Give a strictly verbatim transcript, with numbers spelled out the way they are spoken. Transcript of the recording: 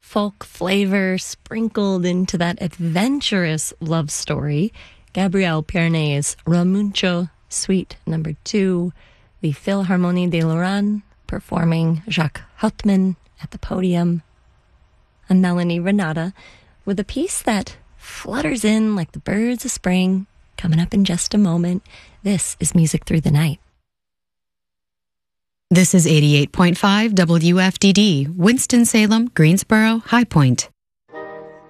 folk flavor sprinkled into that adventurous love story. Gabriel Piernet's Ramuncho, Suite Number Two, the Philharmonie de Lorraine performing Jacques Hauptmann at the podium, and Melanie Renata with a piece that flutters in like the birds of spring, coming up in just a moment. This is Music Through the Night. This is eighty-eight point five W F D D, Winston-Salem, Greensboro, High Point.